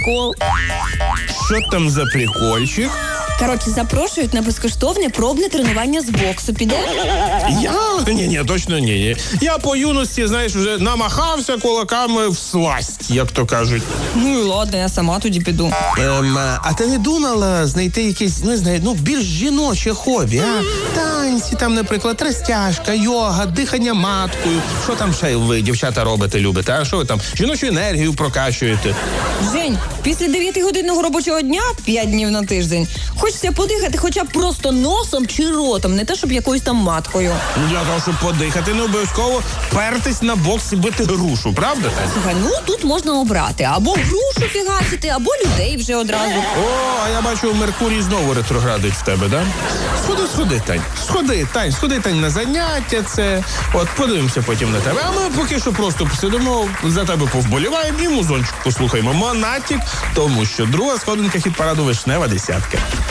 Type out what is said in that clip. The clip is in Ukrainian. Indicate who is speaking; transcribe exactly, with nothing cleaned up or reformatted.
Speaker 1: прикол.
Speaker 2: Що там за прикольчик?
Speaker 1: Коротше, запрошують на безкоштовне пробне тренування з боксу. Піде?
Speaker 2: Я? Ні-ні, точно ні, ні. Я по юності, знаєш, вже намахався кулаками в сласть, як то кажуть.
Speaker 1: Ну і ладно, я сама тоді піду.
Speaker 2: Ем, а ти не думала знайти якесь, не знаю, ну, більш жіноче хобі, а? Танці, там, наприклад, розтяжка, йога, дихання маткою. Що там ще ви, дівчата, робите, любите? А що ви там, жіночу енергію прокачуєте?
Speaker 1: Жень, після дев'ятигодинного робочого дня, п'ять днів на тиждень, хочеться подихати хоча б просто носом чи ротом, не те, щоб якоюсь там маткою.
Speaker 2: Для того, щоб подихати, не обов'язково пертись на бокс і бити грушу, правда, Тань?
Speaker 1: Слухай, ну тут можна обрати. Або грушу фігасити, або людей вже одразу.
Speaker 2: О, а я бачу, Меркурій знову ретроградить в тебе, да? Сходи, сходи, Тань. Сходи, Тань, сходи, Тань, на заняття це. От, подивимося потім на тебе. А ми поки що просто посидимо, за тебе повболіваємо і музончик послухаємо. Монатік, тому що друга сходинка хіт-параду «Вишнева десятка».